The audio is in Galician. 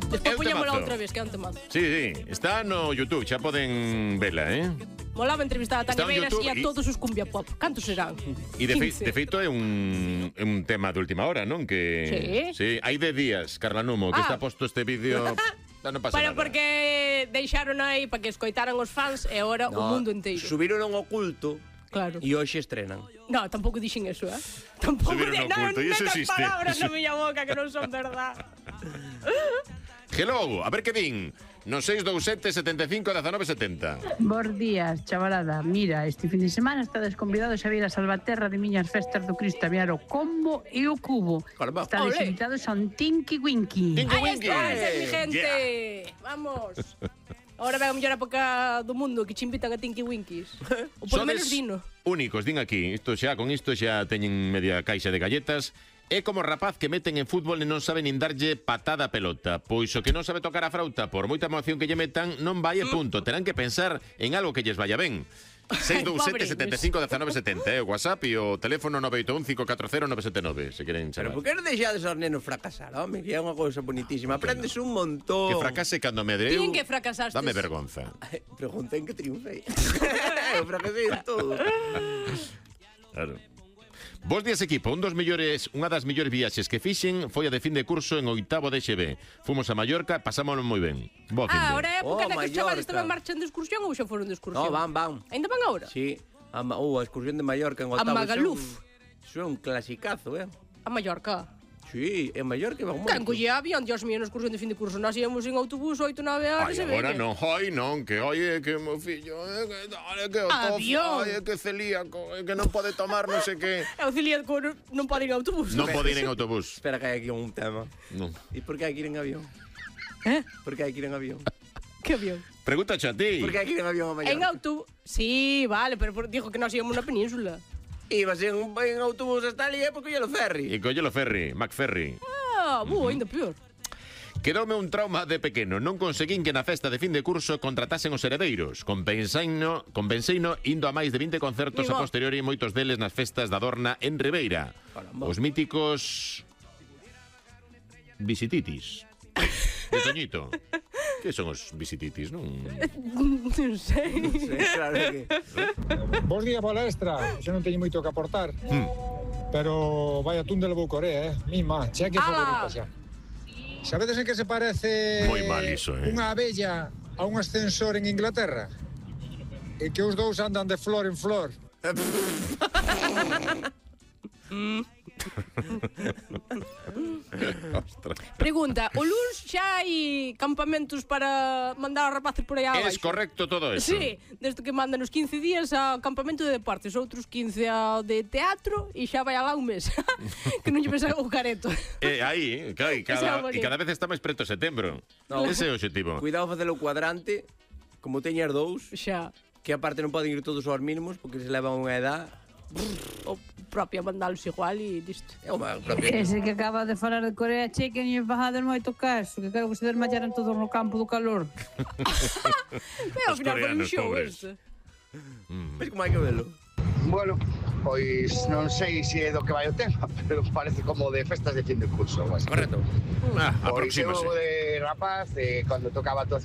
Despois É un poñémola temazo. outra vez, que é un temazo. Sí, está no YouTube, xa poden vela, Molaba entrevistar a Está Tania en Beiras YouTube e a todos os cumbia pop. Cantos serán? E de 15. feito é un tema de última hora, non? Que Sí. hai de días, Carla Numo, que Ah. está posto este vídeo. Non pasa Pero nada. porque deixaron aí para que escoitaran os fans e agora o mundo enteiro. Subiron un oculto Claro. e hoxe estrenan. No, tampouco dixen eso, Tampouco Subieron de... ao culto, e iso metas existe. palabras na miña boca que non son verdad. Hello, a ver que din. No 627 75 19 70. Bos días, chavalada. Mira, este fin de semana estades convidados a vir a Salvaterra de miñas festas do Cristo a ver o Combo e o Cubo. Caramba. Estades Ole. invitados a un Tinky Winky. Tinky Aí Winky. está, inteligente. Vamos. Ahora ve a mellor época do mundo que che invitan a Tinky Winkies. Ou por menos dino. Únicos, din aquí. Con isto xa teñen media caixa de galletas. É como rapaz que meten en fútbol e non sabe nin darlle patada a pelota. Pois o que non sabe tocar a frauta, por moita emoción que lle metan, non vai e punto. Terán que pensar en algo que lles vaya ben. 627 75 19 70, o WhatsApp e o teléfono 981 540 979, se queren Pero chamar. por que non deixades aos nenos fracasar, home? Que é unha cousa bonitísima. Aprendes un montón. Que fracase cando medreu. Din que fracasastes. Dame vergonza. Preguntei que triunfei. Eu fracasei en todo. Claro. Bos días, equipo. Unha das mellores viaxes que fixen foi a de fin de curso en 8º de XB. Fomos a Mallorca, pasámoslo moi ben. Boa fin de. Ahora é época na que os chavales Mallorca. tamén marchan de excursión ou xa foron de excursión? No, van. Ainda van agora? Sí. A excursión de Mallorca en A octavo. Magaluf. Eso é un clasicazo, A Mallorca. Sí, en Mallorca van Quen moito. collía avión, Dios mío, na excursión de fin de curso. Nós íamos en autobús 8-9 horas Ai, e agora veña. non, que oye, que meu fillo, que dale, que o Avión. tofa, que celíaco, que non pode tomar non sei que. É o celíaco non pode ir en autobús. Non pode ir en autobús. Espera que hai aquí un tema. Non. E por que hai que ir en avión? Eh? Por que hai que ir en avión? Que avión? Pregunta a ti. Por que hai que ir en avión a Mallorca? En autobús. Sí, vale, pero dijo que nós íamos na península. Ibas en autobús hasta ali, porque collelo ferry. E collelo ferry, McFerry. Ah, ainda peor. Quedoume un trauma de pequeno. Non conseguín que na festa de fin de curso contratasen os heredeiros. Convenseino indo a máis de 20 concertos a Viva. posteriori, moitos deles nas festas da Dorna en Ribeira. Caramba. Os míticos visititis. De Toñito. Que son os visititis, non? Non sei. Sí, claro que... Bos días, palestra. Xa non teño moito que aportar. Pero vaya túndel vou Corea, Mima, cheque favorita xa. Sabedes en que se parece Moi mal iso, unha abella a un ascensor en Inglaterra? E que os dous andan de flor en flor. Pregunta, o luns xa hai campamentos para mandar os rapaces por aí abaixo? Es correcto todo eso. Sí, desde que mandan os 15 días ao campamento de deportes, outros 15 ao de teatro e xa vai alá un mes. Que non lle pesa o careto. Aí, claro, e cada vez está máis preto setembro. No. Ese é o objetivo. Cuidado facelo cuadrante, como teñas dous, Xa, que aparte non poden ir todos aos mínimos, porque se levan unha edad... o propio mandalos igual e listo. É unha propia... Ese que acaba de falar de Corea, che, que non lle fajader moito caso, que creo que se desmayaran todos no campo do calor. Pero ao final foi un coreanos, show pobres. este. Ves como hai que velo? Bueno, pois non sei se é do que vai o tema, pero parece como de festas de fin de curso. Así. Correcto. Ah, Pois eu aproxímase. de rapaz, cando tocaba a